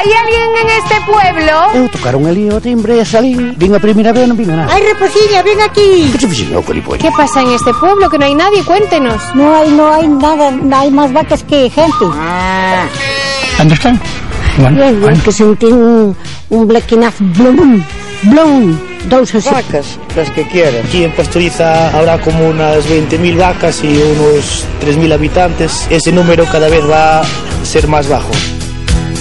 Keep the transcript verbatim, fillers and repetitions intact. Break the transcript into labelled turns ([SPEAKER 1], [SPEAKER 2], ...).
[SPEAKER 1] ¿Hay alguien en este pueblo?
[SPEAKER 2] Eu tocaron ali o timbre e salín. Vin a primeira vez e non vin a nada.
[SPEAKER 3] ¡Ay, Reposiña, ven aquí!
[SPEAKER 2] Que se fixen o colipollo?
[SPEAKER 4] ¿Qué pasa en este pueblo? Que no hay nadie, cuéntenos.
[SPEAKER 3] No hay, no hay nada, no hay más vacas que gente.
[SPEAKER 2] ¿Dónde están? Bueno,
[SPEAKER 3] Bien, bien,
[SPEAKER 2] bueno.
[SPEAKER 3] que sentí un, un blequinazo. Blum, blum, dous así.
[SPEAKER 5] Vacas, las que quieran. Aquí en Pastoriza habrá como unas veinte mil vacas y unos tres mil habitantes. Ese número cada vez va a ser más bajo.